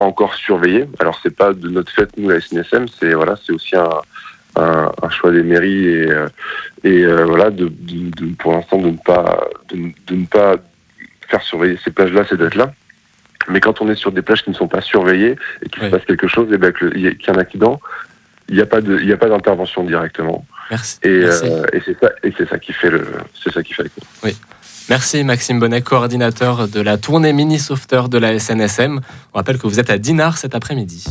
encore surveillé. Alors c'est pas de notre fait nous la SNSM, c'est aussi un choix des mairies et pour l'instant de ne pas faire surveiller ces plages-là, ces dates-là. Mais quand on est sur des plages qui ne sont pas surveillées et qu'il se passe quelque chose, et qu'il y a un accident, il n'y a pas d'intervention directement. Merci. Et c'est ça qui fait le coup. Oui. Merci Maxime Bonnet, coordinateur de la tournée Mini Sauveteur de la SNSM. On rappelle que vous êtes à Dinard cet après-midi.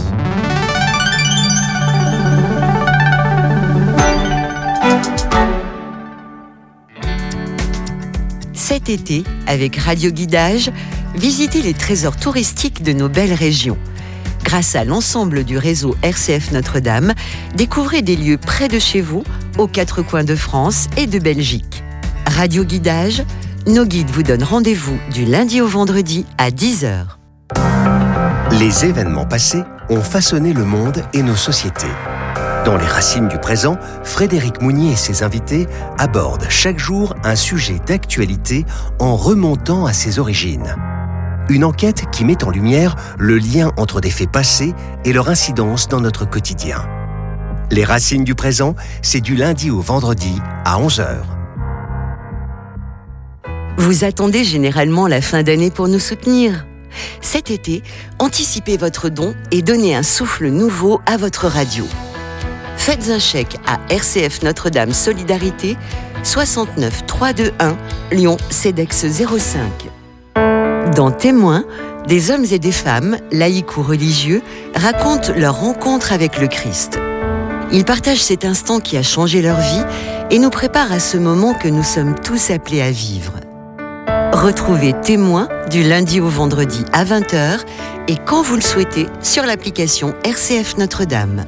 Cet été, avec Radio Guidage, visitez les trésors touristiques de nos belles régions. Grâce à l'ensemble du réseau RCF Notre-Dame, découvrez des lieux près de chez vous, aux quatre coins de France et de Belgique. Radio Guidage, nos guides vous donnent rendez-vous du lundi au vendredi à 10h. Les événements passés ont façonné le monde et nos sociétés. Dans les racines du présent, Frédéric Mounier et ses invités abordent chaque jour un sujet d'actualité en remontant à ses origines. Une enquête qui met en lumière le lien entre des faits passés et leur incidence dans notre quotidien. Les racines du présent, c'est du lundi au vendredi à 11h. Vous attendez généralement la fin d'année pour nous soutenir. Cet été, anticipez votre don et donnez un souffle nouveau à votre radio. Faites un chèque à RCF Notre-Dame Solidarité, 69 321 Lyon CEDEX 05. Dans Témoins, des hommes et des femmes, laïcs ou religieux, racontent leur rencontre avec le Christ. Ils partagent cet instant qui a changé leur vie et nous préparent à ce moment que nous sommes tous appelés à vivre. Retrouvez Témoins du lundi au vendredi à 20h et quand vous le souhaitez sur l'application RCF Notre-Dame.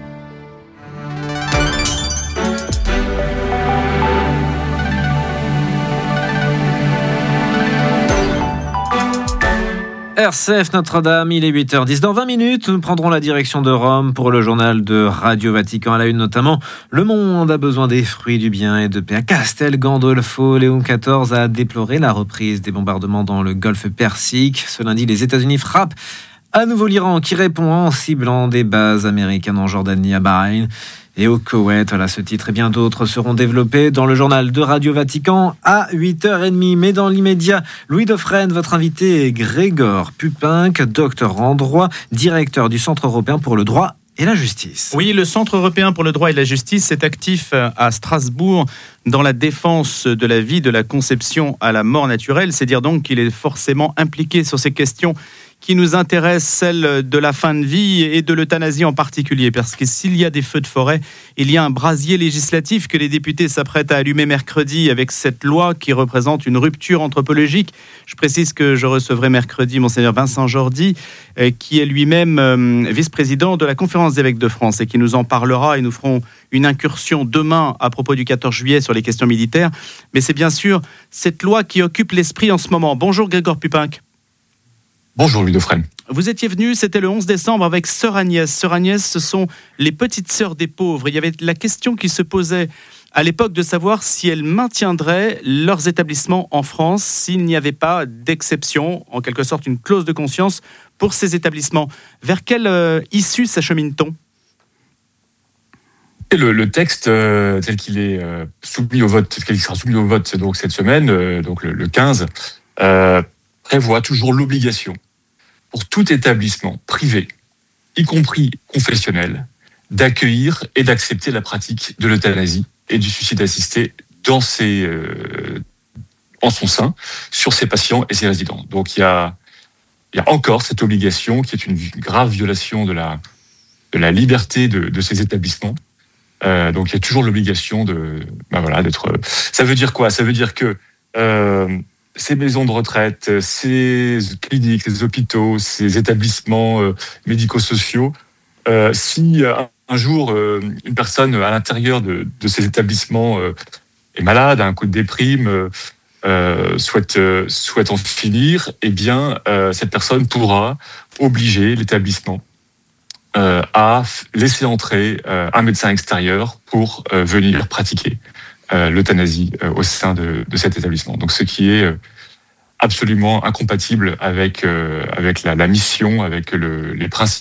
RCF Notre-Dame, il est 8h10. Dans 20 minutes, nous prendrons la direction de Rome pour le journal de Radio Vatican. À la une notamment, le monde a besoin des fruits du bien et de paix. À Castel Gandolfo, Léon XIV a déploré la reprise des bombardements dans le golfe Persique. Ce lundi, les États-Unis frappent à nouveau l'Iran qui répond en ciblant des bases américaines en Jordanie, à Bahreïn et au Koweït. Voilà, ce titre et bien d'autres seront développés dans le journal de Radio Vatican à 8h30. Mais dans l'immédiat, Louis Dauphren, votre invité est Grégoire Pupinck, docteur en droit, directeur du Centre européen pour le droit et la justice. Oui, le Centre européen pour le droit et la justice est actif à Strasbourg dans la défense de la vie de la conception à la mort naturelle. C'est dire donc qu'il est forcément impliqué sur ces questions qui nous intéresse, celle de la fin de vie et de l'euthanasie en particulier. Parce que s'il y a des feux de forêt, il y a un brasier législatif que les députés s'apprêtent à allumer mercredi avec cette loi qui représente une rupture anthropologique. Je précise que je recevrai mercredi Monseigneur Vincent Jordi, qui est lui-même vice-président de la Conférence des évêques de France et qui nous en parlera, et nous ferons une incursion demain à propos du 14 juillet sur les questions militaires. Mais c'est bien sûr cette loi qui occupe l'esprit en ce moment. Bonjour Grégoire Pupinck. Bonjour Louis Dauphren. Vous étiez venu, c'était le 11 décembre avec Sœur Agnès. Sœur Agnès, ce sont les petites sœurs des pauvres. Il y avait la question qui se posait à l'époque de savoir si elles maintiendraient leurs établissements en France s'il n'y avait pas d'exception, en quelque sorte une clause de conscience pour ces établissements. Vers quelle issue s'achemine-t-on ? Le texte tel qu'il est soumis au vote, tel qu'il sera soumis au vote donc cette semaine, donc le 15, prévoit toujours l'obligation pour tout établissement privé, y compris confessionnel, d'accueillir et d'accepter la pratique de l'euthanasie et du suicide assisté en son sein, sur ses patients et ses résidents. Donc il y a encore cette obligation qui est une grave violation de la liberté de ces établissements. Donc il y a toujours l'obligation d'être. Ça veut dire quoi ? Ça veut dire que ces maisons de retraite, ces cliniques, ces hôpitaux, ces établissements médico-sociaux, si un jour une personne à l'intérieur de ces établissements est malade, a un coup de déprime, souhaite en finir, eh bien cette personne pourra obliger l'établissement à laisser entrer un médecin extérieur pour venir pratiquer l'euthanasie au sein de cet établissement. Donc ce qui est absolument incompatible avec la mission, avec les principes